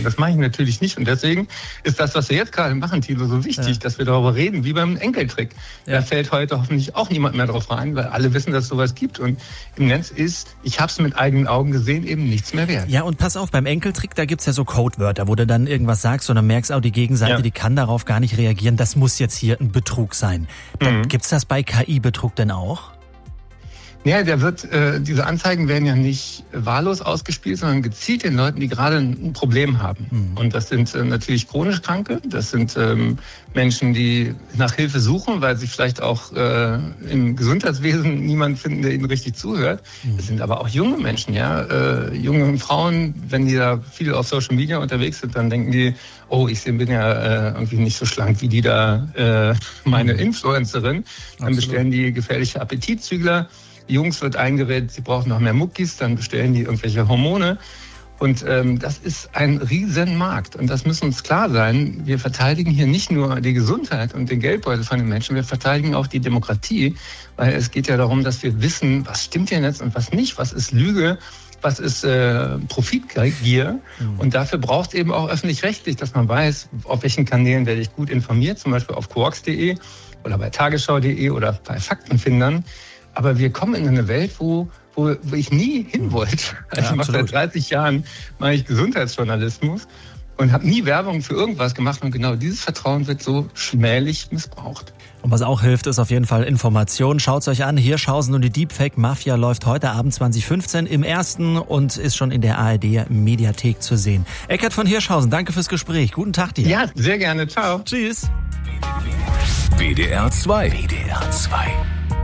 Das mache ich natürlich nicht. Und deswegen ist das, was wir jetzt gerade machen, Thilo, so wichtig, dass wir darüber reden, wie beim Enkeltrick. Da fällt heute hoffentlich auch niemand mehr drauf rein, weil alle wissen, dass es sowas gibt. Und im Netz ist, ich habe es mit eigenen Augen gesehen, eben nichts mehr wert. Ja, und pass auf, beim Enkeltrick, da gibt's ja so Codewörter, wo du dann irgendwas sagst und dann merkst auch, die Gegenseite, die kann darauf gar nicht reagieren. Das muss jetzt hier ein Betrug sein. Gibt's das bei KI-Betrug denn auch? Ja, diese Anzeigen werden ja nicht wahllos ausgespielt, sondern gezielt den Leuten, die gerade ein Problem haben. Und das sind natürlich chronisch Kranke, das sind Menschen, die nach Hilfe suchen, weil sie vielleicht auch im Gesundheitswesen niemanden finden, der ihnen richtig zuhört. Das sind aber auch junge Menschen, junge Frauen, wenn die da viel auf Social Media unterwegs sind, dann denken die, oh, ich bin ja irgendwie nicht so schlank wie die da, meine Influencerin. Dann bestellen die gefährliche Appetitzügler. Die Jungs wird eingeredet, sie brauchen noch mehr Muckis, dann bestellen die irgendwelche Hormone. Und das ist ein Riesenmarkt. Und das muss uns klar sein. Wir verteidigen hier nicht nur die Gesundheit und den Geldbeutel von den Menschen, wir verteidigen auch die Demokratie. Weil es geht ja darum, dass wir wissen, was stimmt hier jetzt und was nicht, was ist Lüge, was ist Profitgier. Und dafür braucht es eben auch öffentlich-rechtlich, dass man weiß, auf welchen Kanälen werde ich gut informiert, zum Beispiel auf quarks.de oder bei tagesschau.de oder bei Faktenfindern. Aber wir kommen in eine Welt, wo ich nie hin wollte. Also ich mache seit 30 Jahren Gesundheitsjournalismus und habe nie Werbung für irgendwas gemacht. Und genau dieses Vertrauen wird so schmählich missbraucht. Und was auch hilft, ist auf jeden Fall Information. Schaut's euch an. Hirschhausen und die Deepfake-Mafia läuft heute Abend 20:15 im Ersten und ist schon in der ARD-Mediathek zu sehen. Eckart von Hirschhausen, danke fürs Gespräch. Guten Tag dir. Ja, sehr gerne. Ciao. Tschüss. WDR 2. WDR 2.